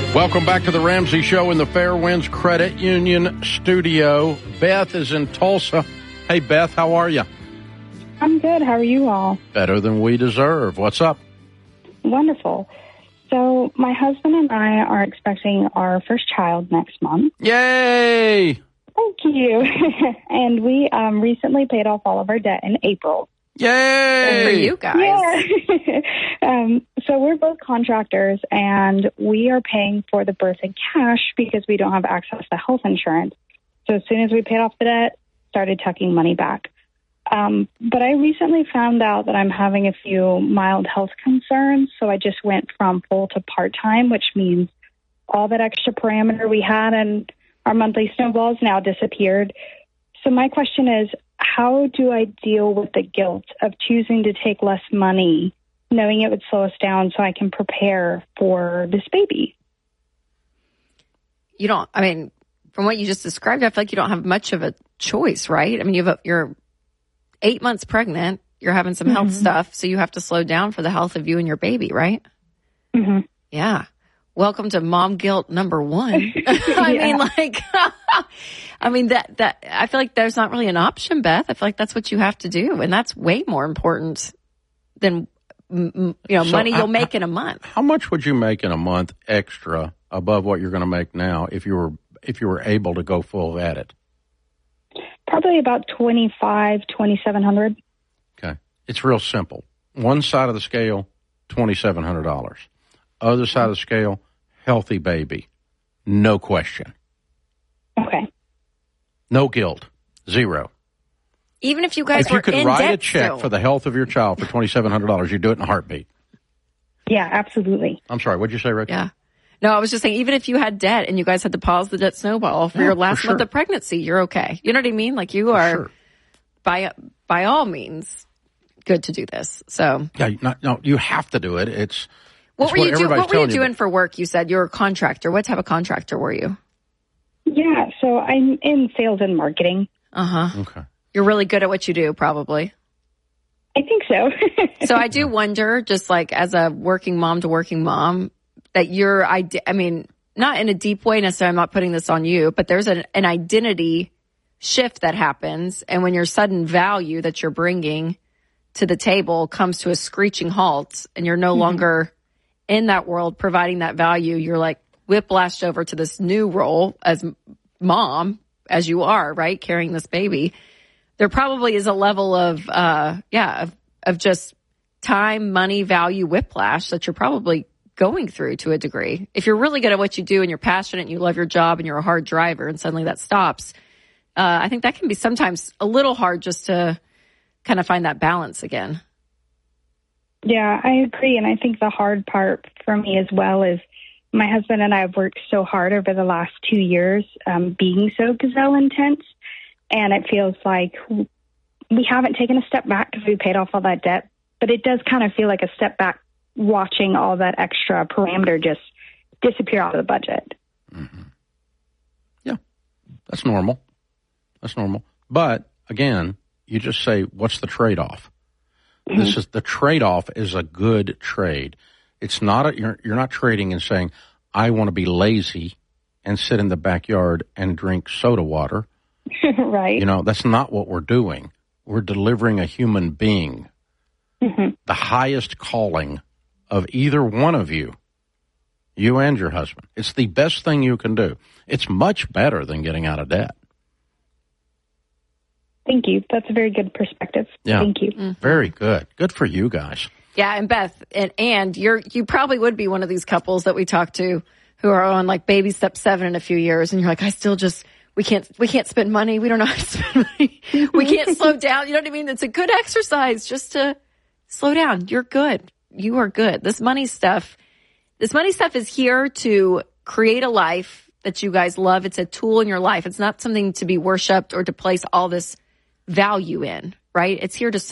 Welcome back to the Ramsey Show in the Fairwinds Credit Union studio. Beth is in Tulsa. Hey, Beth, how are you? I'm good. How are you all? Better than we deserve. What's up? Wonderful. So my husband and I are expecting our first child next month. Yay! Thank you. And we recently paid off all of our debt in April. Yay! Good for you guys. Yeah. So we're both contractors, and we are paying for the birth in cash because we don't have access to health insurance. So as soon as we paid off the debt, started tucking money back. But I recently found out that I'm having a few mild health concerns, so I just went from full to part-time, which means all that extra parameter we had and our monthly snowballs now disappeared. So my question is, how do I deal with the guilt of choosing to take less money, knowing it would slow us down so I can prepare for this baby? You don't, I mean, from what you just described, I feel like you don't have much of a choice, right? I mean, you're 8 months pregnant, you're having some health stuff, so you have to slow down for the health of you and your baby, right? Mm-hmm. Yeah. Welcome to mom guilt number one. I mean, that I feel like there's not really an option, Beth. I feel like that's what you have to do, and that's way more important than money you'll make in a month. How much would you make in a month extra above what you're going to make now if you were able to go full at it? Probably about $2,700. Okay. It's real simple. One side of the scale, $2,700. Other side of the scale, healthy baby. No question. Okay. No guilt. Zero. Even if you guys if were you could in write debt a check still. for the health of your child for $2,700, you'd do it in a heartbeat. Yeah, absolutely. I'm sorry. What'd you say, Rick? Yeah. No, I was just saying, even if you had debt and you guys had to pause the debt snowball for your last month of pregnancy, you're okay. You know what I mean? Like you are, by all means, good to do this. So yeah, no, you have to do it. What were you doing for work? You said you're a contractor. What type of contractor were you? Yeah, so I'm in sales and marketing. Okay. You're really good at what you do, probably. I think so. So I do wonder, just like as a working mom to working mom, that I mean, not in a deep way necessarily, I'm not putting this on you, but there's an identity shift that happens. And when your sudden value that you're bringing to the table comes to a screeching halt and you're no longer in that world providing that value, you're like whiplashed over to this new role as mom, as you are, right? Carrying this baby. There probably is a level of just time, money, value, whiplash that you're probably going through to a degree. If you're really good at what you do and you're passionate and you love your job and you're a hard driver and suddenly that stops, I think that can be sometimes a little hard just to kind of find that balance again. Yeah, I agree. And I think the hard part for me as well is my husband and I have worked so hard over the last 2 years being so gazelle intense. And it feels like we haven't taken a step back because we paid off all that debt. But it does kind of feel like a step back watching all that extra parameter just disappear out of the budget. Mm-hmm. Yeah, that's normal. But again, you just say, what's the trade-off? Mm-hmm. The trade-off is a good trade. It's not you're not trading and saying, I want to be lazy and sit in the backyard and drink soda water. Right. That's not what we're doing. We're delivering a human being. Mm-hmm. The highest calling of either one of you and your husband. It's the best thing you can do. It's much better than getting out of debt. Thank you. That's a very good perspective. Yeah. Thank you. Mm-hmm. Very good. Good for you guys. Yeah, and Beth, and you probably would be one of these couples that we talk to who are on like baby step 7 in a few years, and you're like, we can't spend money. We don't know how to spend money. We can't slow down. You know what I mean? It's a good exercise just to slow down. You're good. You are good. This money stuff is here to create a life that you guys love. It's a tool in your life. It's not something to be worshiped or to place all this value in, right? It's here to